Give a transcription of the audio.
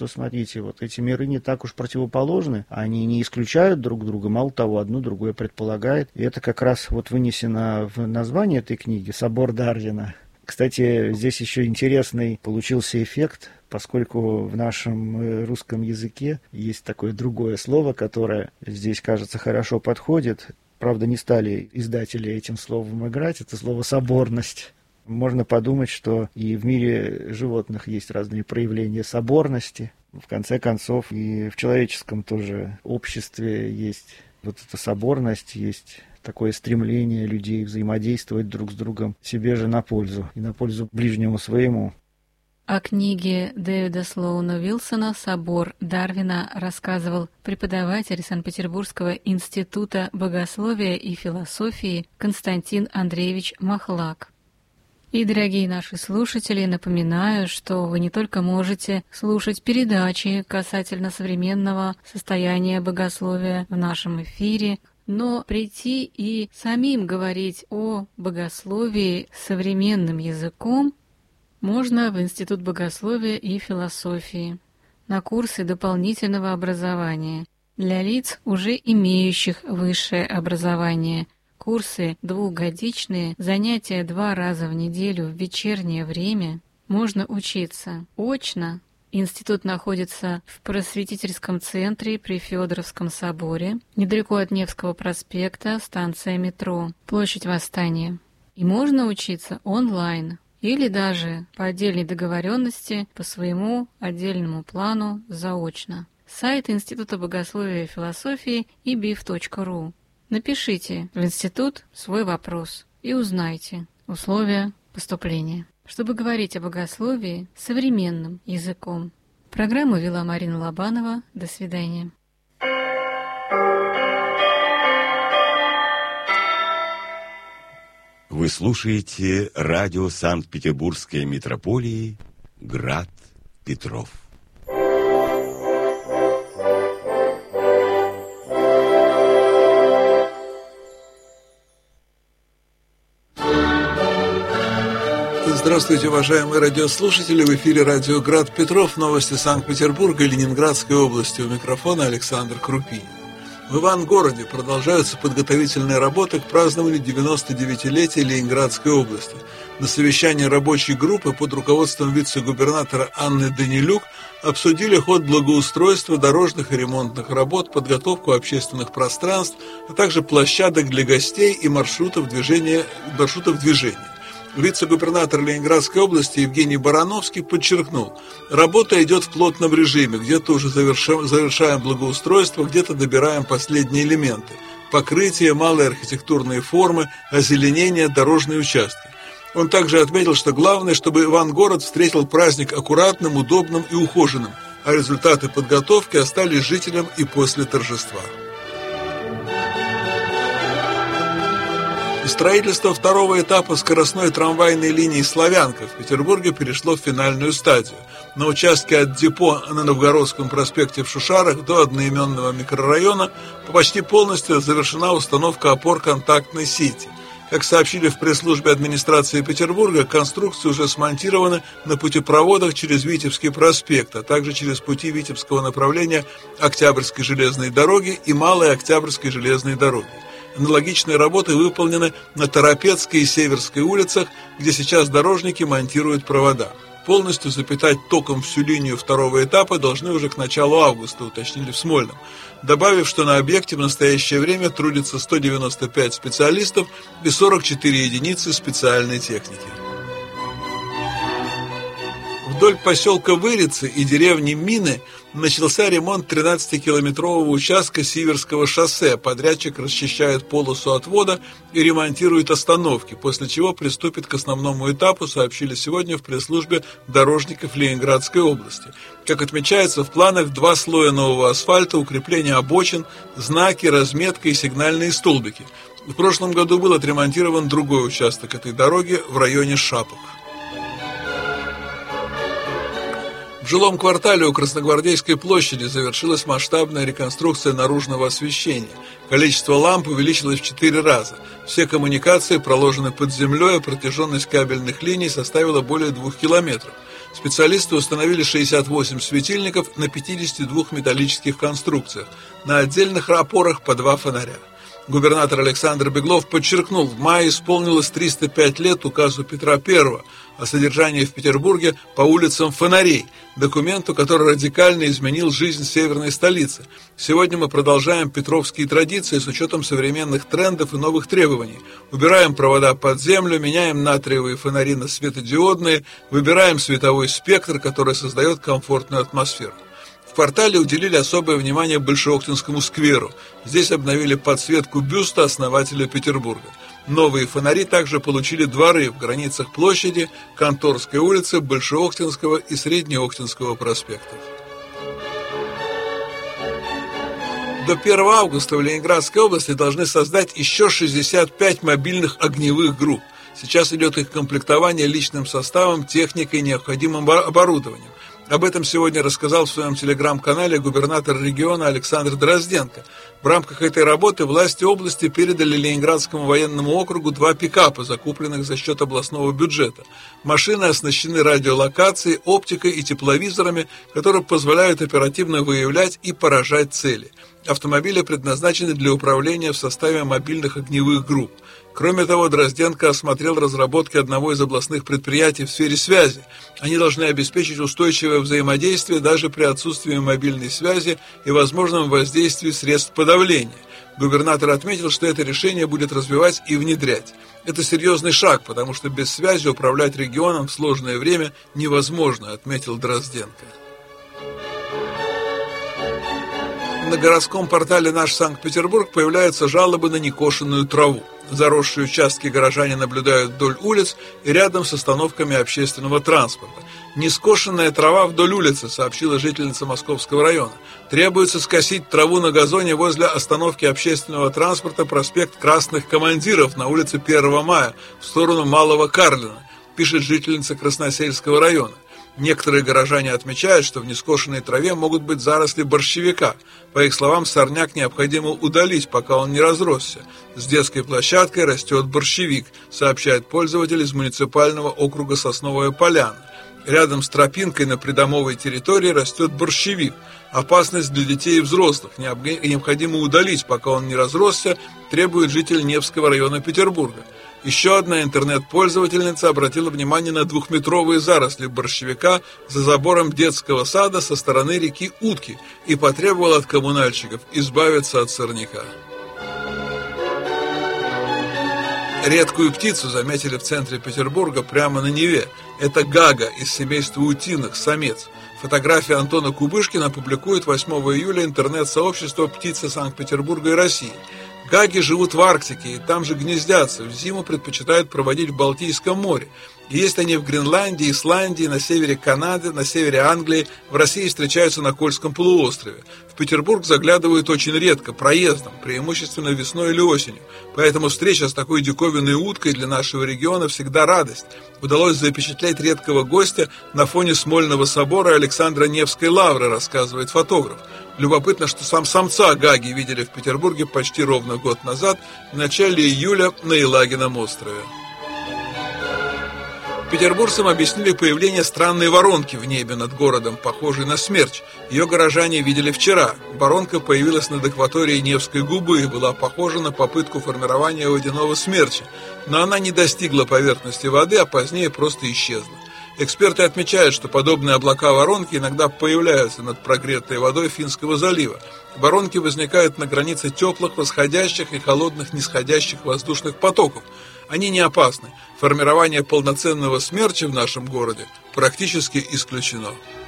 То смотрите, вот эти миры не так уж противоположны, они не исключают друг друга, мало того, одно другое предполагает. И это как раз вот вынесено в название этой книги «Собор Дарвина». Кстати, здесь еще интересный получился эффект, поскольку в нашем русском языке есть такое другое слово, которое здесь, кажется, хорошо подходит. Правда, не стали издатели этим словом играть, это слово «соборность». Можно подумать, что и в мире животных есть разные проявления соборности. В конце концов, и в человеческом тоже обществе есть вот эта соборность, есть такое стремление людей взаимодействовать друг с другом себе же на пользу и на пользу ближнему своему. О книге Дэвида Слоуна Уилсона «Собор Дарвина» рассказывал преподаватель Санкт-Петербургского института богословия и философии Константин Андреевич Махлак. И, дорогие наши слушатели, напоминаю, что вы не только можете слушать передачи касательно современного состояния богословия в нашем эфире, но прийти и самим говорить о богословии современным языком можно в Институт богословия и философии на курсы дополнительного образования для лиц, уже имеющих высшее образование. Курсы двухгодичные, занятия 2 раза в неделю в вечернее время. Можно учиться очно. Институт находится в просветительском центре при Федоровском соборе, недалеко от Невского проспекта, станция метро, площадь Восстания. И можно учиться онлайн или даже по отдельной договоренности по своему отдельному плану заочно. Сайт Института богословия и философии ibif.ru. Напишите в институт свой вопрос и узнайте условия поступления. Чтобы говорить о богословии современным языком. Программу вела Марина Лобанова. До свидания. Вы слушаете радио Санкт-Петербургской митрополии «Град Петров». Здравствуйте, уважаемые радиослушатели! В эфире радио «Град Петров», новости Санкт-Петербурга и Ленинградской области. У микрофона Александр Крупинин. В Ивангороде продолжаются подготовительные работы к празднованию 99-летия Ленинградской области. На совещании рабочей группы под руководством вице-губернатора Анны Данилюк обсудили ход благоустройства, дорожных и ремонтных работ, подготовку общественных пространств, а также площадок для гостей и маршрутов движения. Вице-губернатор Ленинградской области Евгений Барановский подчеркнул, работа идет в плотном режиме, где-то уже завершаем благоустройство, где-то добираем последние элементы – покрытие, малые архитектурные формы, озеленение, дорожные участки. Он также отметил, что главное, чтобы Ивангород встретил праздник аккуратным, удобным и ухоженным, а результаты подготовки остались жителям и после торжества. Строительство второго этапа скоростной трамвайной линии «Славянка» в Петербурге перешло в финальную стадию. На участке от депо на Новгородском проспекте в Шушарах до одноименного микрорайона почти полностью завершена установка опор контактной сети. Как сообщили в пресс-службе администрации Петербурга, конструкции уже смонтированы на путепроводах через Витебский проспект, а также через пути Витебского направления Октябрьской железной дороги и Малой Октябрьской железной дороги. Аналогичные работы выполнены на Торопецкой и Северской улицах, где сейчас дорожники монтируют провода. Полностью запитать током всю линию второго этапа должны уже к началу августа, уточнили в Смольном, добавив, что на объекте в настоящее время трудится 195 специалистов и 44 единицы специальной техники. Вдоль поселка Вырицы и деревни Мины начался ремонт 13-километрового участка Сиверского шоссе. Подрядчик расчищает полосу отвода и ремонтирует остановки, после чего приступит к основному этапу, сообщили сегодня в пресс-службе дорожников Ленинградской области. Как отмечается, в планах 2 слоя нового асфальта, укрепление обочин, знаки, разметка и сигнальные столбики. В прошлом году был отремонтирован другой участок этой дороги в районе Шапок. В жилом квартале у Красногвардейской площади завершилась масштабная реконструкция наружного освещения. Количество ламп увеличилось в 4 раза. Все коммуникации проложены под землей, а протяженность кабельных линий составила более 2 километров. Специалисты установили 68 светильников на 52 металлических конструкциях, на отдельных опорах по 2 фонаря. Губернатор Александр Беглов подчеркнул, в мае исполнилось 305 лет указу Петра I о содержании в Петербурге по улицам фонарей, документу, который радикально изменил жизнь северной столицы. Сегодня мы продолжаем петровские традиции с учетом современных трендов и новых требований. Убираем провода под землю, меняем натриевые фонари на светодиодные, выбираем световой спектр, который создает комфортную атмосферу. В квартале уделили особое внимание Большеоктинскому скверу. Здесь обновили подсветку бюста основателя Петербурга. Новые фонари также получили дворы в границах площади, Конторской улицы, Большеоктинского и Среднеоктинского проспектов. До 1 августа в Ленинградской области должны создать еще 65 мобильных огневых групп. Сейчас идет их комплектование личным составом, техникой и необходимым оборудованием. Об этом сегодня рассказал в своем телеграм-канале губернатор региона Александр Дрозденко. В рамках этой работы власти области передали Ленинградскому военному округу 2 пикапа, закупленных за счет областного бюджета. Машины оснащены радиолокацией, оптикой и тепловизорами, которые позволяют оперативно выявлять и поражать цели. Автомобили предназначены для управления в составе мобильных огневых групп. Кроме того, Дрозденко осмотрел разработки одного из областных предприятий в сфере связи. Они должны обеспечить устойчивое взаимодействие даже при отсутствии мобильной связи и возможном воздействии средств подавления. Губернатор отметил, что это решение будет развивать и внедрять. Это серьезный шаг, потому что без связи управлять регионом в сложное время невозможно, отметил Дрозденко. На городском портале «Наш Санкт-Петербург» появляются жалобы на некошенную траву. Заросшие участки горожане наблюдают вдоль улиц и рядом с остановками общественного транспорта. «Нескошенная трава вдоль улицы», сообщила жительница Московского района. «Требуется скосить траву на газоне возле остановки общественного транспорта проспект Красных Командиров на улице 1 мая в сторону Малого Карлина», пишет жительница Красносельского района. Некоторые горожане отмечают, что в нескошенной траве могут быть заросли борщевика. По их словам, сорняк необходимо удалить, пока он не разросся. С детской площадкой растет борщевик, сообщает пользователь из муниципального округа Сосновая Поляна. Рядом с тропинкой на придомовой территории растет борщевик. Опасность для детей и взрослых. Необходимо удалить, пока он не разросся, требует житель Невского района Петербурга. Еще одна интернет-пользовательница обратила внимание на 2-метровые заросли борщевика за забором детского сада со стороны реки Утки и потребовала от коммунальщиков избавиться от сорняка. Редкую птицу заметили в центре Петербурга прямо на Неве. Это гага из семейства утиных, самец. Фотографии Антона Кубышкина публикует 8 июля интернет-сообщество «Птицы Санкт-Петербурга и России». Гаги живут в Арктике и там же гнездятся, в зиму предпочитают проводить в Балтийском море. Есть они в Гренландии, Исландии, на севере Канады, на севере Англии, в России встречаются на Кольском полуострове. В Петербург заглядывают очень редко, проездом, преимущественно весной или осенью. Поэтому встреча с такой диковинной уткой для нашего региона всегда радость. Удалось запечатлеть редкого гостя на фоне Смольного собора Александра Невской лавры, рассказывает фотограф. Любопытно, что самца гаги видели в Петербурге почти ровно год назад, в начале июля на Елагином острове. Петербуржцам объяснили появление странной воронки в небе над городом, похожей на смерч. Ее горожане видели вчера. Воронка появилась над акваторией Невской губы и была похожа на попытку формирования водяного смерча. Но она не достигла поверхности воды, а позднее просто исчезла. Эксперты отмечают, что подобные облака-воронки иногда появляются над прогретой водой Финского залива. Воронки возникают на границе теплых восходящих и холодных нисходящих воздушных потоков. Они не опасны. Формирование полноценного смерча в нашем городе практически исключено.